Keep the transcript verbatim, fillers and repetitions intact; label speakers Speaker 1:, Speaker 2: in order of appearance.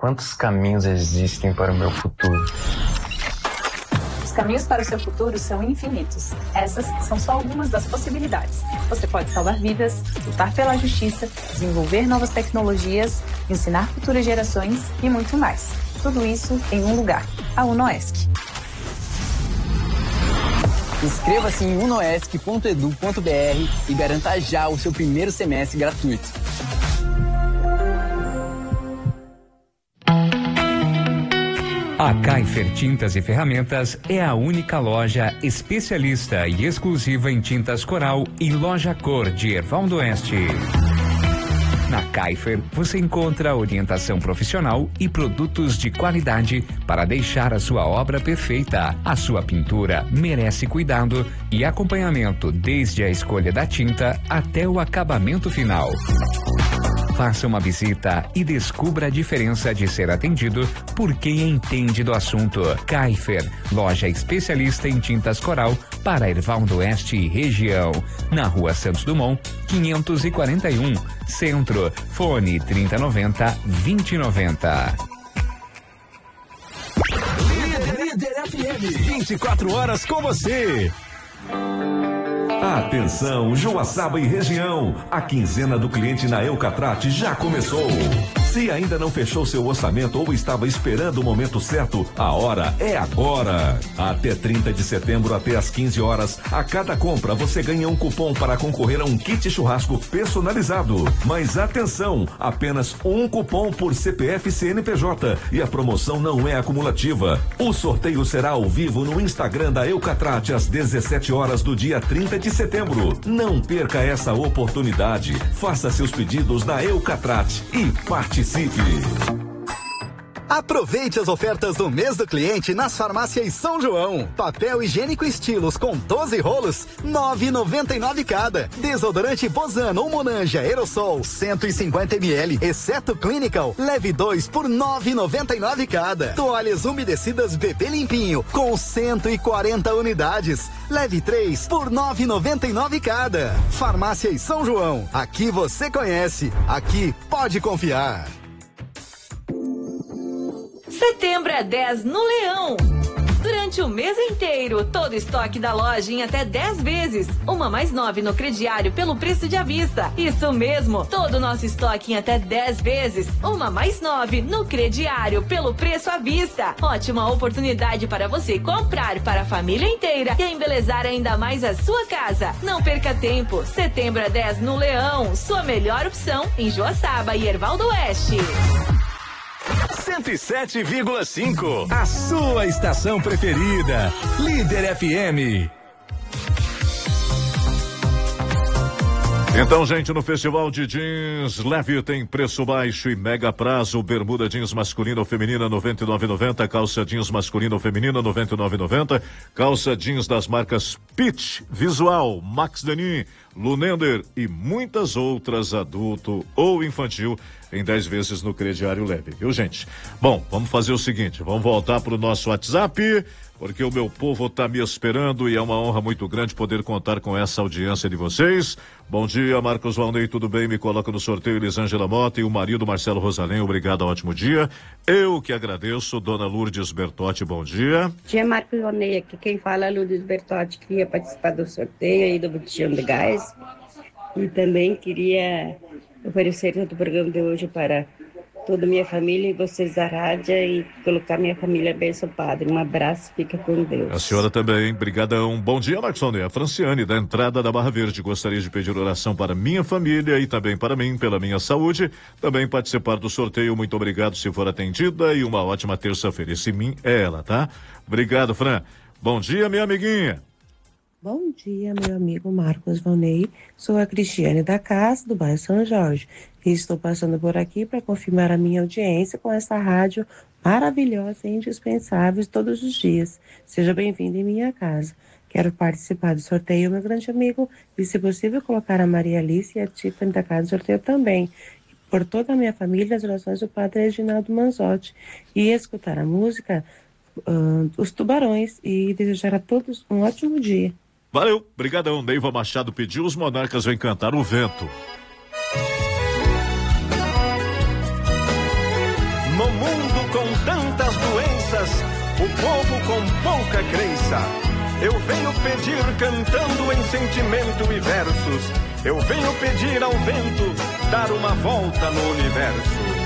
Speaker 1: Quantos caminhos existem para o meu futuro?
Speaker 2: Os caminhos para o seu futuro são infinitos. Essas são só algumas das possibilidades. Você pode salvar vidas, lutar pela justiça, desenvolver novas tecnologias, ensinar futuras gerações e muito mais. Tudo isso em um lugar, a UNOESC.
Speaker 3: Inscreva-se em unoesc ponto edu ponto br e garanta já o seu primeiro semestre gratuito.
Speaker 4: A Kaifer Tintas e Ferramentas é a única loja especialista e exclusiva em tintas Coral e loja cor de Erval do Oeste. Na Kaifer, você encontra orientação profissional e produtos de qualidade para deixar a sua obra perfeita. A sua pintura merece cuidado e acompanhamento desde a escolha da tinta até o acabamento final. Faça uma visita e descubra a diferença de ser atendido por quem entende do assunto. Kaifer, loja especialista em tintas Coral para Erval do Oeste e região. Na Rua Santos Dumont, quinhentos e quarenta e um, Centro. Fone trinta noventa, vinte noventa.
Speaker 5: Líder F M, vinte e quatro horas com você.
Speaker 6: Atenção, Joaçaba e região, a quinzena do cliente na Eucatrate já começou. Se ainda não fechou seu orçamento ou estava esperando o momento certo, a hora é agora. Até trinta de setembro, até às quinze horas, a cada compra você ganha um cupom para concorrer a um kit churrasco personalizado. Mas atenção, apenas um cupom por C P F e C N P J e a promoção não é acumulativa. O sorteio será ao vivo no Instagram da Eucatrate às dezessete horas do dia trinta de setembro. Não perca essa oportunidade. Faça seus pedidos na Eucatrate e participe.
Speaker 7: Aproveite as ofertas do mês do cliente nas farmácias São João. Papel higiênico estilos com doze rolos, nove e noventa e nove cada. Desodorante Bozano ou Monange aerosol, cento e cinquenta mililitros, exceto Clinical, leve dois por nove e noventa e nove cada. Toalhas umedecidas Bebê Limpinho com cento e quarenta unidades, leve três por nove e noventa e nove cada. Farmácias São João, aqui você conhece, aqui pode confiar.
Speaker 8: Setembro é dez no Leão. Durante o mês inteiro, todo estoque da loja em até dez vezes. Uma mais nove no crediário pelo preço de à vista. Isso mesmo, todo o nosso estoque em até dez vezes. Uma mais nove no crediário pelo preço à vista. Ótima oportunidade para você comprar para a família inteira e embelezar ainda mais a sua casa. Não perca tempo. Setembro é dez no Leão. Sua melhor opção em Joaçaba e Erval do Oeste.
Speaker 5: cento e sete vírgula cinco, a sua estação preferida. Líder F M.
Speaker 9: Então, gente, no Festival de Jeans Leve tem preço baixo e mega prazo. Bermuda jeans masculina ou feminina noventa e nove reais e noventa centavos, calça jeans masculina ou feminina noventa e nove reais e noventa centavos, calça jeans das marcas Pitch, Visual, Max Denim, Lunender e muitas outras adulto ou infantil em dez vezes no crediário leve, viu, gente? Bom, vamos fazer o seguinte, vamos voltar pro nosso WhatsApp, porque o meu povo tá me esperando e é uma honra muito grande poder contar com essa audiência de vocês. Bom dia, Marcos Valnei, tudo bem? Me coloca no sorteio Elisângela Mota e o marido Marcelo Rosalém, obrigado, ótimo dia. Eu que agradeço, dona Lourdes Bertotti, bom dia.
Speaker 10: Bom dia, Marcos Valnei, aqui quem fala é Lourdes Bertotti, queria participar do sorteio aí do botijão de gás e também queria oferecer todo o programa de hoje para toda a minha família e vocês da rádio e colocar minha família bênção, Padre. Um abraço, fica com Deus.
Speaker 9: A senhora também, brigadão. Bom dia, Marcos. A Franciane, da entrada da Barra Verde. Gostaria de pedir oração para minha família e também para mim, pela minha saúde. Também participar do sorteio. Muito obrigado se for atendida e uma ótima terça-feira. Esse mim é ela, tá? Obrigado, Fran. Bom dia, minha amiguinha.
Speaker 11: Bom dia, meu amigo Marcos Valnei. Sou a Cristiane da Casa, do bairro São Jorge. E estou passando por aqui para confirmar a minha audiência com essa rádio maravilhosa e indispensável todos os dias. Seja bem-vindo em minha casa. Quero participar do sorteio, meu grande amigo, e se possível colocar a Maria Alice e a Tiffany da casa do sorteio também. Por toda a minha família, as orações do Padre Reginaldo Manzotti. E escutar a música uh, Os Tubarões e desejar a todos um ótimo dia.
Speaker 9: Valeu, brigadão. Neiva Machado pediu, os Monarcas vêm cantar o vento.
Speaker 12: mundo com tantas doenças, o povo com pouca crença. Eu venho pedir cantando em sentimento e versos. Eu venho pedir ao vento dar uma volta no universo.